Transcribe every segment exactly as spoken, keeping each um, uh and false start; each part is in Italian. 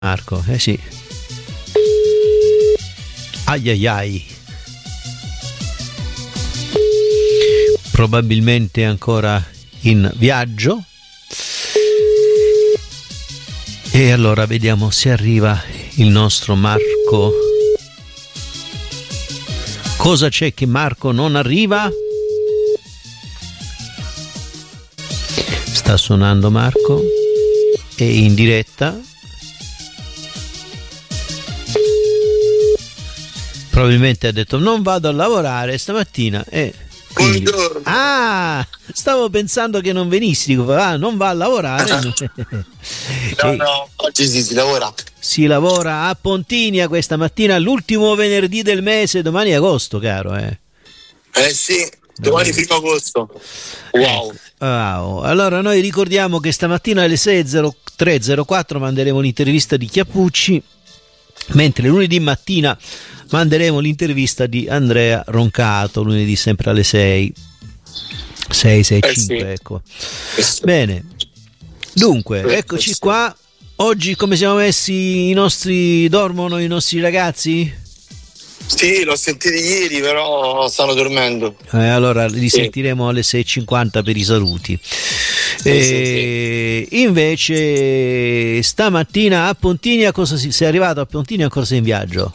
Marco, eh sì. Ai ai ai. Probabilmente ancora in viaggio. E allora vediamo se arriva il nostro Marco. Cosa c'è che Marco non arriva? Sta suonando Marco. È in diretta. Probabilmente ha detto non vado a lavorare stamattina e quindi... ah, stavo pensando che non venissi, dico, ah, non va a lavorare. no no, oggi si, si lavora si lavora a Pontinia questa mattina, l'ultimo venerdì del mese, domani è agosto, caro, eh eh sì, domani primo agosto. Wow. Eh, wow. Allora noi ricordiamo che stamattina alle sei e zero tre e zero quattro manderemo l'intervista di Chiappucci, mentre lunedì mattina manderemo l'intervista di Andrea Roncato, lunedì sempre alle sei, sei, sei, eh cinque, sì. Ecco. Bene, dunque, eccoci qua. Oggi come siamo messi? I nostri dormono i nostri ragazzi? Sì, l'ho sentito ieri, però stanno dormendo. Eh, allora li sì. sentiremo alle sei e cinquanta per i saluti. Sì, e sì, sì. Invece stamattina a Pontinia cosa si... sei arrivato a Pontinia o ancora sei in viaggio?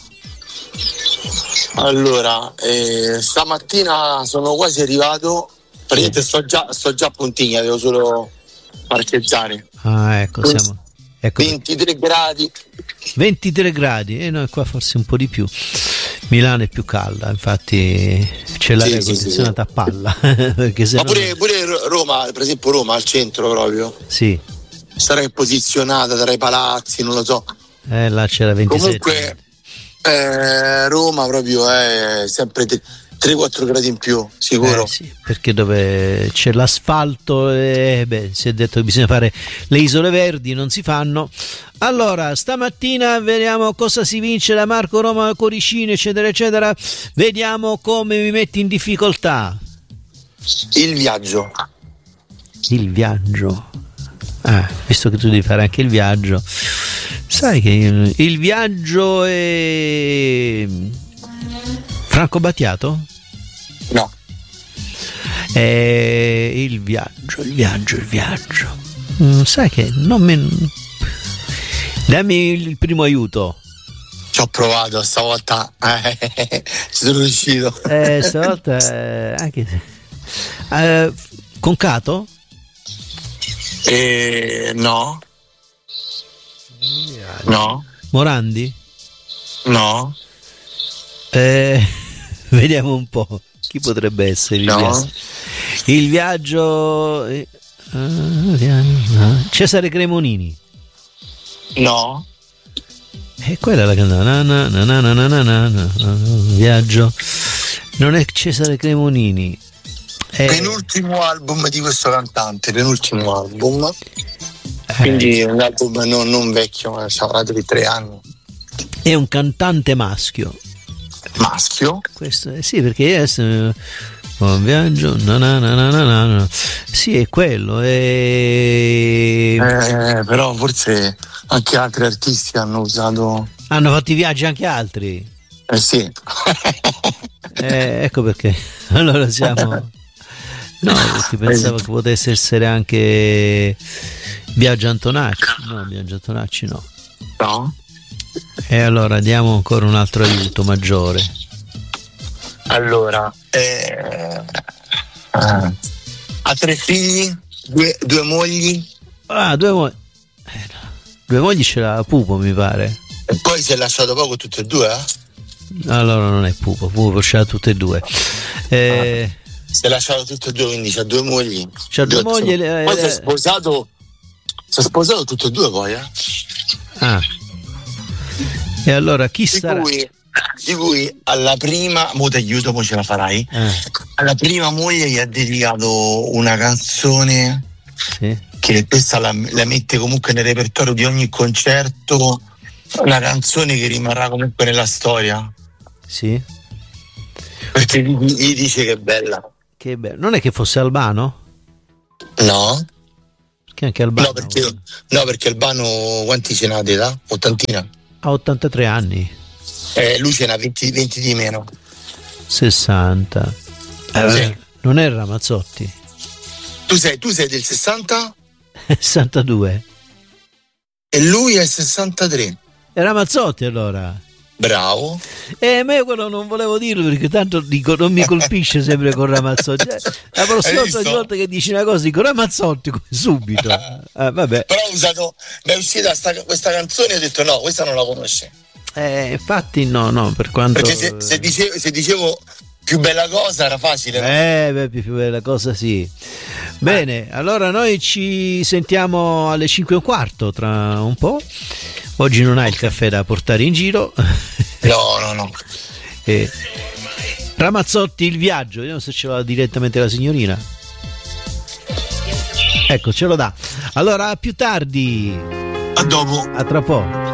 Allora, eh, stamattina sono quasi arrivato, praticamente sto già, sto già a Pontinia, devo solo parcheggiare. Ah, ecco, siamo ecco ventitré gradi. ventitré gradi, e noi qua forse un po' di più. Milano è più calda, infatti c'è l'aria sì, condizionata sì, sì. a palla. Perché se Ma no... pure, pure Roma, per esempio Roma al centro proprio. Sì. Sarei posizionata tra i palazzi, non lo so. Eh, là c'era ventisette. Comunque eh, Roma proprio è sempre tre quattro gradi in più, sicuro. Eh, sì, perché dove c'è l'asfalto, eh, beh, si è detto che bisogna fare le isole verdi, non si fanno. Allora, stamattina vediamo cosa si vince da Marco Roma Cuoricino, eccetera, eccetera. Vediamo come mi metti in difficoltà. Il viaggio. Il viaggio. Ah, visto che tu devi fare anche il viaggio. Sai che il, il viaggio è Franco Battiato? No. È il viaggio, il viaggio, il viaggio. Mm, sai che non mi... Dammi il primo aiuto. Ci ho provato stavolta, eh, ci sono riuscito. Eh, stavolta eh, anche se... Eh, Concato? Eh, no. No. Morandi? No. Eh, vediamo un po'. Chi potrebbe essere il no. viaggio? Il viaggio... Eh, Cesare Cremonini? No. E quella è la canzone. Na, na, na, na, na, na, na, na, viaggio. Non è Cesare Cremonini. È... penultimo album di questo cantante, penultimo album. Eh. Quindi un album non, non vecchio, ma sarà di tre anni. È un cantante maschio. Maschio? Questo eh, sì, perché adesso un viaggio. Na, na, na, na, na, na. Sì, è quello. È... Eh, però forse anche altri artisti hanno usato. Hanno fatto i viaggi anche altri. Eh sì. eh, ecco perché. Allora siamo. No, perché pensavo che potesse essere anche Biagio Antonacci. No, Biagio Antonacci no. No. E allora diamo ancora un altro aiuto maggiore. Allora, eh, ha tre figli, due, due mogli. Ah, due mogli. Eh, no. Due mogli ce l'ha Pupo, mi pare. E poi si è lasciato poco tutte e due, eh? Allora non è Pupo, Pupo ce l'ha tutte e due. Eh, ah, si è lasciato tutte e due, quindi c'ha due mogli. C'ha due, due mogli. Le, poi le... si è sposato. Si è sposato tutte e due poi, eh? Ah. E allora chi di sarà? Cui, di cui alla prima, mo ti aiuto, mo ce la farai. Eh. Alla prima moglie gli ha dedicato una canzone, sì. Che questa la, la mette comunque nel repertorio di ogni concerto, una canzone che rimarrà comunque nella storia. Sì. Perché gli, gli dice che è bella. Che bello. Non è che fosse Albano? No. Che anche Albano. No, perché, no, perché Albano quanti ce n'ha d'età? Ottantina? Ha ottantatré anni. Eh, lui ce n'ha venti, venti di meno. sessanta. Eh, Sì. Non è Ramazzotti. Tu sei, tu sei del sessanta? sessantadue. E lui è sessantatré. È Ramazzotti allora. Bravo. E me quello non volevo dirlo perché tanto dico non mi colpisce sempre con Ramazzotti. La prossima volta che dici una cosa dico Ramazzotti subito. Ah, vabbè. Però ho usato, mi è uscita sta, questa canzone e ho detto no, questa non la conosce. Eh, infatti no, no, per quanto... Perché se, se, dicevo, se dicevo più bella cosa era facile. No? Eh, beh, più bella cosa sì. Bene, allora noi ci sentiamo alle cinque e un quarto tra un po'. Oggi non hai il caffè da portare in giro. No, no, no. E Ramazzotti il viaggio, vediamo se ce l'ha direttamente la signorina. Ecco, ce lo dà. Allora, a più tardi. A dopo. A tra poco.